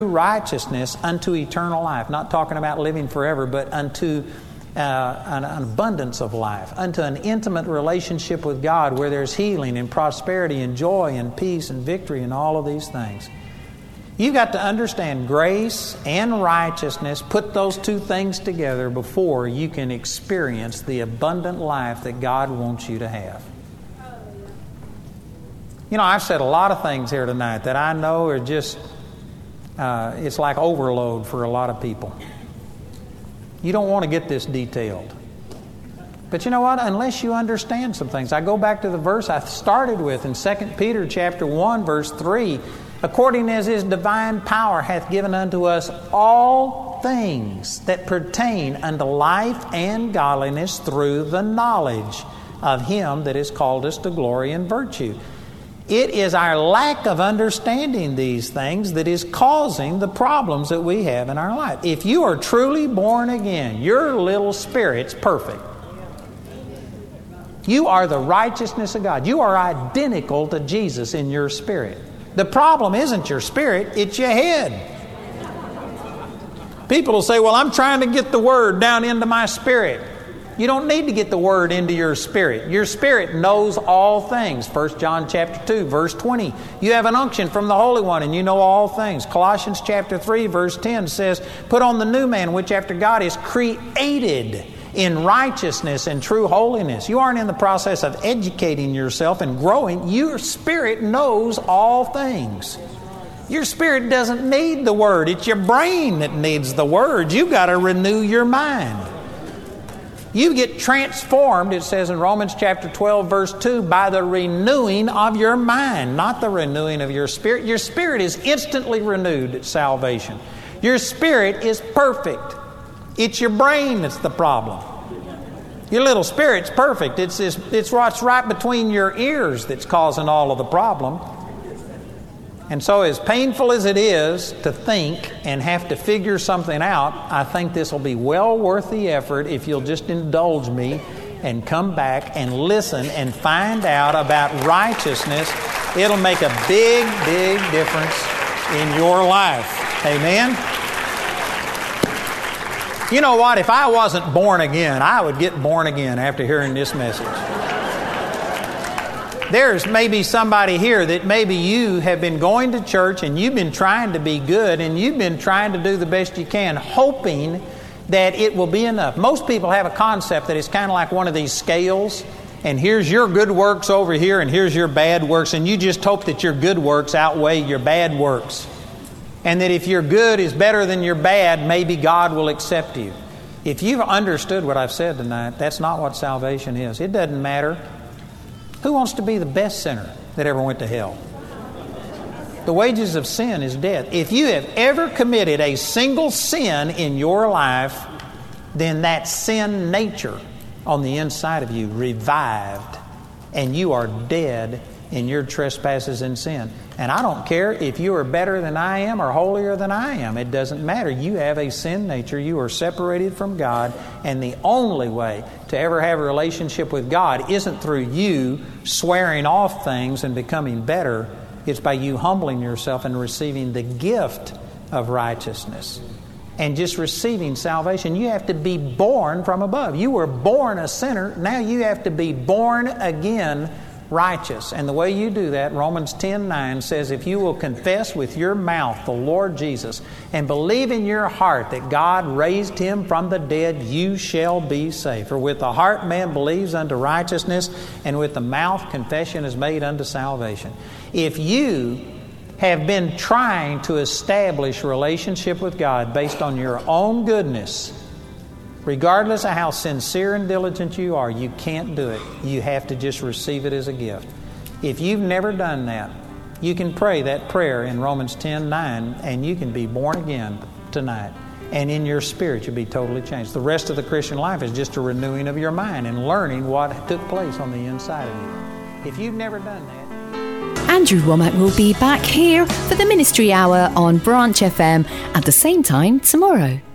righteousness unto eternal life. Not talking about living forever, but unto an abundance of life, unto an intimate relationship with God where there's healing and prosperity and joy and peace and victory and all of these things. You've got to understand grace and righteousness. Put those two things together before you can experience the abundant life that God wants you to have. You know, I've said a lot of things here tonight that I know are just it's like overload for a lot of people. You don't want to get this detailed. But you know what? Unless you understand some things. I go back to the verse I started with in 2 Peter chapter 1, verse 3. According as His divine power hath given unto us all things that pertain unto life and godliness through the knowledge of Him that has called us to glory and virtue. It is our lack of understanding these things that is causing the problems that we have in our life. If you are truly born again, your little spirit's perfect. You are the righteousness of God. You are identical to Jesus in your spirit. The problem isn't your spirit, it's your head. People will say, well, I'm trying to get the Word down into my spirit. You don't need to get the Word into your spirit. Your spirit knows all things. 1 John chapter 2, verse 20. You have an unction from the Holy One and you know all things. Colossians chapter 3, verse 10 says, put on the new man which after God is created in righteousness and true holiness. You aren't in the process of educating yourself and growing. Your spirit knows all things. Your spirit doesn't need the Word. It's your brain that needs the Word. You've got to renew your mind. You get transformed, it says in Romans chapter 12, verse 2, by the renewing of your mind, not the renewing of your spirit. Your spirit is instantly renewed at salvation. Your spirit is perfect. It's your brain that's the problem. Your little spirit's perfect. It's what's right between your ears that's causing all of the problem. And so as painful as it is to think and have to figure something out, I think this will be well worth the effort if you'll just indulge me and come back and listen and find out about righteousness. It'll make a big, big difference in your life. Amen? You know what? If I wasn't born again, I would get born again after hearing this message. There's maybe somebody here that maybe you have been going to church and you've been trying to be good and you've been trying to do the best you can, hoping that it will be enough. Most people have a concept that it's kind of like one of these scales, and here's your good works over here and here's your bad works, and you just hope that your good works outweigh your bad works. And that if your good is better than your bad, maybe God will accept you. If you've understood what I've said tonight, that's not what salvation is. It doesn't matter. Who wants to be the best sinner that ever went to hell? The wages of sin is death. If you have ever committed a single sin in your life, then that sin nature on the inside of you revived, and you are dead in your trespasses and sin. And I don't care if you are better than I am or holier than I am. It doesn't matter. You have a sin nature. You are separated from God. And the only way to ever have a relationship with God isn't through you swearing off things and becoming better. It's by you humbling yourself and receiving the gift of righteousness and just receiving salvation. You have to be born from above. You were born a sinner. Now you have to be born again righteous. And the way you do that, Romans 10:9 says, if you will confess with your mouth the Lord Jesus and believe in your heart that God raised Him from the dead, you shall be saved. For with the heart man believes unto righteousness, and with the mouth confession is made unto salvation. If you have been trying to establish a relationship with God based on your own goodness, regardless of how sincere and diligent you are, you can't do it. You have to just receive it as a gift. If you've never done that, you can pray that prayer in Romans 10:9, and you can be born again tonight. And in your spirit, you'll be totally changed. The rest of the Christian life is just a renewing of your mind and learning what took place on the inside of you. If you've never done that... Andrew Wommack will be back here for the Ministry Hour on Branch FM at the same time tomorrow.